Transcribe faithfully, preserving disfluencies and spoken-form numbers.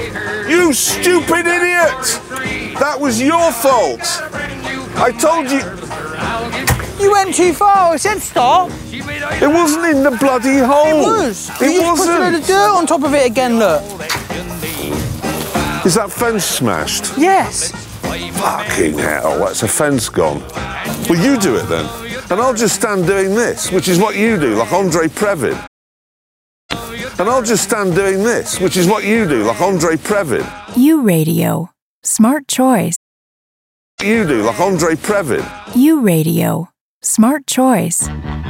You stupid idiot! That was your fault. I told you... You went too far. I said stop. It wasn't in the bloody hole. It was. It you wasn't. Just put a load of dirt on top of it again, look. Is that fence smashed? Yes. Fucking hell, that's a fence gone. Well, you do it then. And I'll just stand doing this, which is what you do, like Andre Previn. And I'll just stand doing this, which is what you do, like Andre Previn. U Radio. Smart choice. You do, like Andre Previn. U Radio. Smart choice.